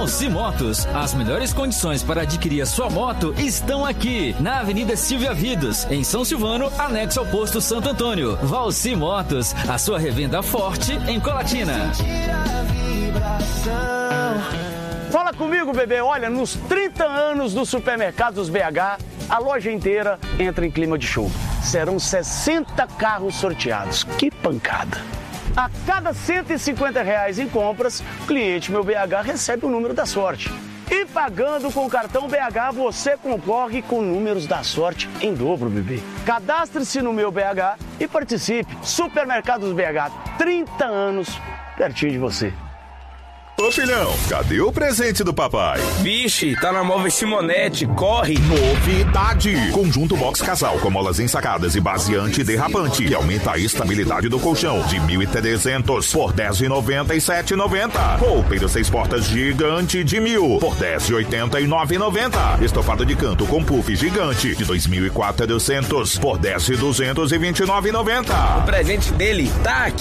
Valci Motos, as melhores condições para adquirir a sua moto estão aqui, na Avenida Silvia Vidos, em São Silvano, anexo ao posto Santo Antônio. Valci Motos, a sua revenda forte em Colatina. Fala comigo, bebê. Olha, nos 30 anos do Supermercados BH, a loja inteira entra em clima de show. Serão 60 carros sorteados. Que pancada! A cada R$150 em compras, o cliente Meu BH recebe o número da sorte. E pagando com o cartão BH, você concorre com números da sorte em dobro, bebê. Cadastre-se no Meu BH e participe. Supermercados BH, 30 anos, pertinho de você. Ô filhão, cadê o presente do papai? Vixe, tá na Móveis Simonetti, corre! Novidade! Conjunto box casal com molas ensacadas e base antiderrapante que aumenta a estabilidade do colchão de 1.300 por R$10,97,90. Roupeiro 6 portas gigante de 1.000 por R$10,89,90. Estofado de canto com puff gigante de 2.400 por R$10,229,90. O presente dele tá aqui.